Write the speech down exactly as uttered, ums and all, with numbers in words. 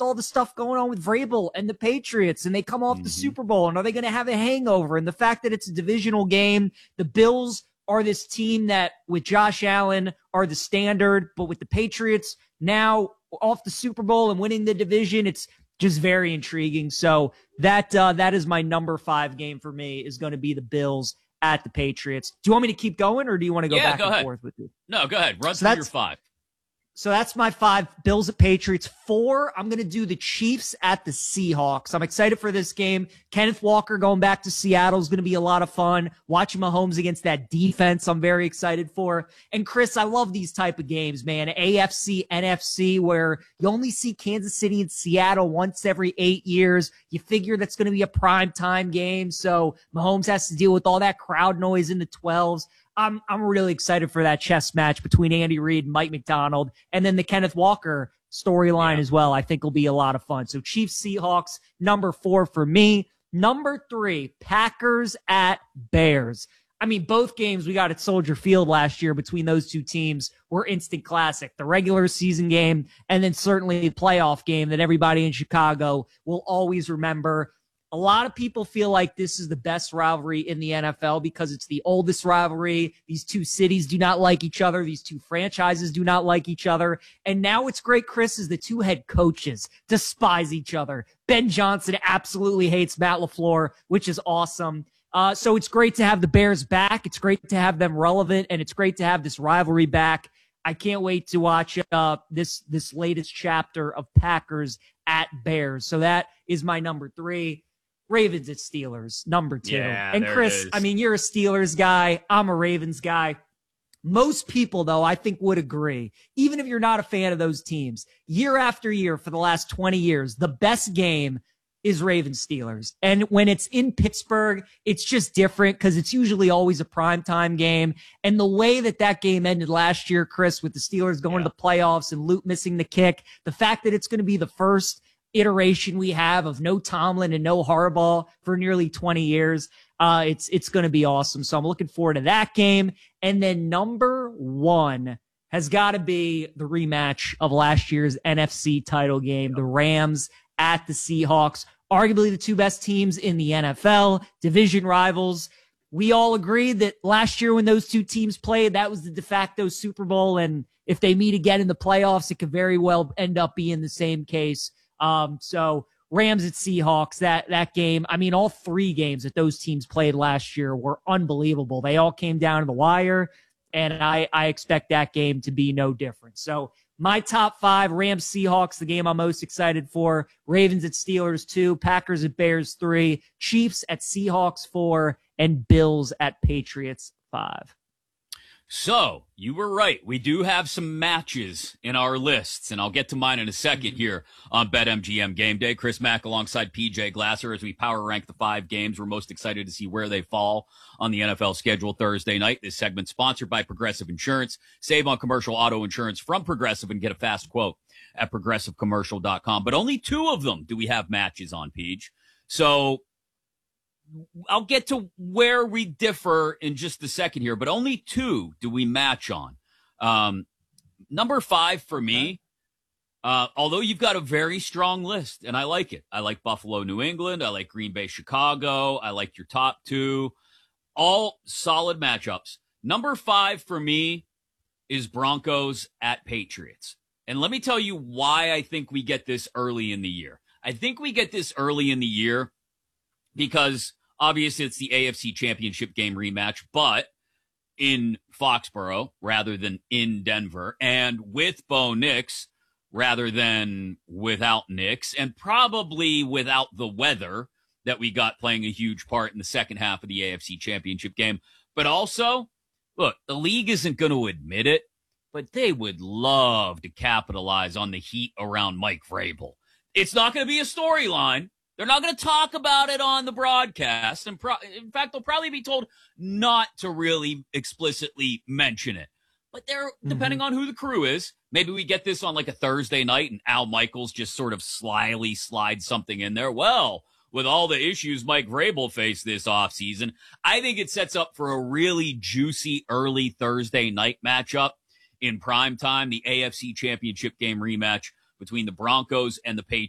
with all the stuff going on with Vrabel and the Patriots, and they come off mm-hmm. the Super Bowl, and are they going to have a hangover? And the fact that it's a divisional game, the Bills are this team that with Josh Allen are the standard, but with the Patriots now off the Super Bowl and winning the division, it's just very intriguing. So that uh, that is my number five game for me, is going to be the Bills at the Patriots. Do you want me to keep going, or do you want to go yeah, back go and ahead. forth with you? No, go ahead. Run so through your five. So that's my five, Bills at Patriots. Four, I'm going to do the Chiefs at the Seahawks. I'm excited for this game. Kenneth Walker going back to Seattle is going to be a lot of fun. Watching Mahomes against that defense, I'm very excited for. And Chris, I love these type of games, man. A F C, N F C, where you only see Kansas City and Seattle once every eight years. You figure that's going to be a prime time game. So Mahomes has to deal with all that crowd noise in the twelves. I'm I'm really excited for that chess match between Andy Reid and Mike McDonald, and then the Kenneth Walker storyline yeah. as well. I think will be a lot of fun. So Chiefs, Seahawks, number four for me. Number three, Packers at Bears. I mean, both games we got at Soldier Field last year between those two teams were instant classic. The regular season game, and then certainly the playoff game that everybody in Chicago will always remember. A lot of people feel like this is the best rivalry in the N F L because it's the oldest rivalry. These two cities do not like each other. These two franchises do not like each other. And now what's great, Chris, is the two head coaches despise each other. Ben Johnson absolutely hates Matt LaFleur, which is awesome. Uh, so it's great to have the Bears back. It's great to have them relevant, and it's great to have this rivalry back. I can't wait to watch uh, this this latest chapter of Packers at Bears. So that is my number three. Ravens at Steelers, number two. Yeah, and Chris, I mean, you're a Steelers guy. I'm a Ravens guy. Most people, though, I think would agree, even if you're not a fan of those teams, year after year for the last twenty years, the best game is Ravens Steelers. And when it's in Pittsburgh, it's just different because it's usually always a primetime game. And the way that that game ended last year, Chris, with the Steelers going yeah. to the playoffs and Luke missing the kick, the fact that it's going to be the first iteration we have of no Tomlin and no Harbaugh for nearly twenty years. Uh, it's, it's going to be awesome. So I'm looking forward to that game. And then number one has got to be the rematch of last year's N F C title game, the Rams at the Seahawks, arguably the two best teams in the N F L, division rivals. We all agreed that last year when those two teams played, that was the de facto Super Bowl. And if they meet again in the playoffs, it could very well end up being the same case. Um, so Rams at Seahawks, that, that game, I mean, all three games that those teams played last year were unbelievable. They all came down to the wire, and I, I expect that game to be no different. So my top five, Rams, Seahawks, the game I'm most excited for, Ravens at Steelers two, Packers at Bears three, Chiefs at Seahawks four, and Bills at Patriots five. So, you were right. We do have some matches in our lists, and I'll get to mine in a second here on BetMGM Game Day. Chris Mack alongside P J Glasser as we power rank the five games. We're most excited to see where they fall on the N F L schedule Thursday night. This segment sponsored by Progressive Insurance. Save on commercial auto insurance from Progressive and get a fast quote at progressive commercial dot com. But only two of them do we have matches on, Peach. So, I'll get to where we differ in just a second here, but only two do we match on. Um, number five for me, uh, although you've got a very strong list, and I like it. I like Buffalo, New England. I like Green Bay, Chicago. I like your top two. All solid matchups. Number five for me is Broncos at Patriots. And let me tell you why I think we get this early in the year. I think we get this early in the year because obviously, it's the A F C Championship game rematch, but in Foxborough rather than in Denver, and with Bo Nix rather than without Nix, and probably without the weather that we got playing a huge part in the second half of the A F C Championship game. But also, look, the league isn't going to admit it, but they would love to capitalize on the heat around Mike Vrabel. It's not going to be a storyline. They're not going to talk about it on the broadcast. And pro- in fact, they'll probably be told not to really explicitly mention it. But they're, mm-hmm. depending on who the crew is, maybe we get this on like a Thursday night and Al Michaels just sort of slyly slides something in there. Well, with all the issues Mike Vrabel faced this offseason, I think it sets up for a really juicy early Thursday night matchup in prime time, the A F C Championship game rematch between the Broncos and the Patriots.